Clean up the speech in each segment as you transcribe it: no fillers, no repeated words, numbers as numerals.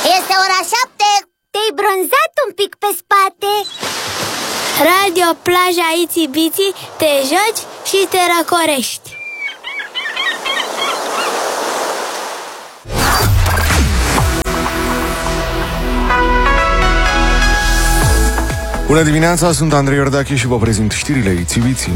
Este ora 7. Te-ai bronzat un pic pe spate. Radio Plaja Itsy Bitsy, te joci și te răcorești. Bună dimineața, sunt Andrei Iordache și vă prezint știrile Itsy Bitsy.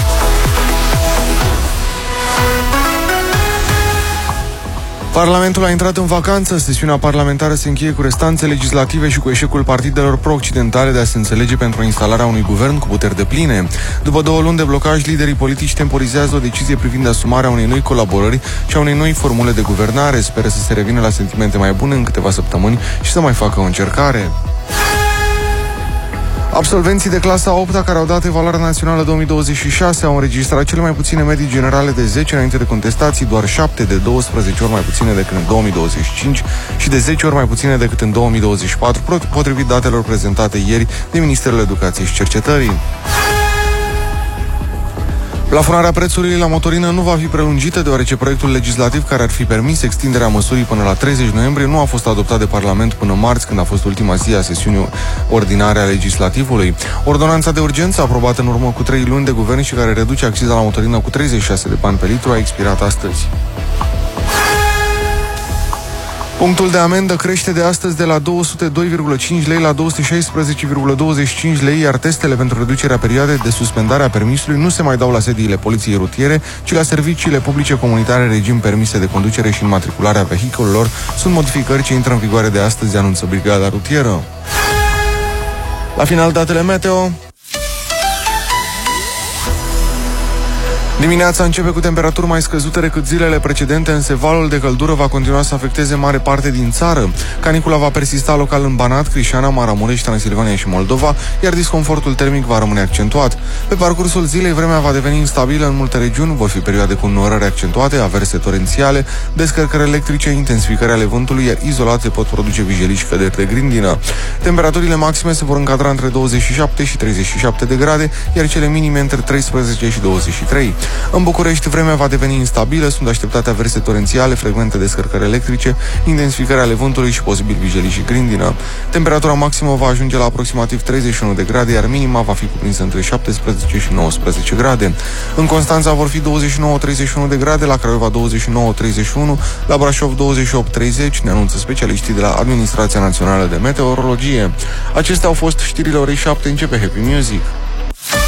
Parlamentul a intrat în vacanță. Sesiunea parlamentară se încheie cu restanțe legislative și cu eșecul partidelor pro-occidentale de a se înțelege pentru instalarea unui guvern cu puteri depline. După 2 luni de blocaj, liderii politici temporizează o decizie privind asumarea unei noi colaborări și a unei noi formule de guvernare. Speră să se revină la sentimente mai bune în câteva săptămâni și să mai facă o încercare. Absolvenții de clasa 8-a care au dat evaluarea națională 2026 au înregistrat cele mai puține medii generale de 10 înainte de contestații, doar 7 de 12 ori mai puține decât în 2025 și de 10 ori mai puține decât în 2024, potrivit datelor prezentate ieri de Ministerul Educației și Cercetării. Plafonarea prețului la motorină nu va fi prelungită, deoarece proiectul legislativ care ar fi permis extinderea măsurii până la 30 noiembrie nu a fost adoptat de Parlament până marți, când a fost ultima zi a sesiunii ordinare a legislativului. Ordonanța de urgență, aprobată în urmă cu 3 luni de guvern și care reduce acciza la motorină cu 36 de bani pe litru, a expirat astăzi. Punctul de amendă crește de astăzi de la 202,5 lei la 216,25 lei, iar testele pentru reducerea perioadei de suspendare a permisului nu se mai dau la sediile poliției rutiere, ci la serviciile publice comunitare regim permise de conducere și înmatricularea vehiculelor. Sunt modificări ce intră în vigoare de astăzi, anunță Brigada Rutieră. La final, datele meteo. Dimineața începe cu temperaturi mai scăzute decât zilele precedente, însă valul de căldură va continua să afecteze mare parte din țară. Canicula va persista local în Banat, Crișana, Maramureș, Transilvania și Moldova, iar disconfortul termic va rămâne accentuat. Pe parcursul zilei, vremea va deveni instabilă în multe regiuni, vor fi perioade cu înnorări accentuate, averse torențiale, descărcări electrice, intensificări ale vântului, iar izolat se pot produce vijelii și căderi de grindină. Temperaturile maxime se vor încadra între 27 și 37 de grade, iar cele minime între 13 și 23. În București, vremea va deveni instabilă, sunt așteptate averse torențiale, frecvente descărcări electrice, intensificări ale vântului și posibil vijelii și grindină. Temperatura maximă va ajunge la aproximativ 31 de grade, iar minima va fi cuprinsă între 17 și 19 grade. În Constanța vor fi 29-31 de grade, la Craiova 29-31, la Brașov 28-30, ne anunță specialiștii de la Administrația Națională de Meteorologie. Acestea au fost știrile orei 7, începe Happy Music.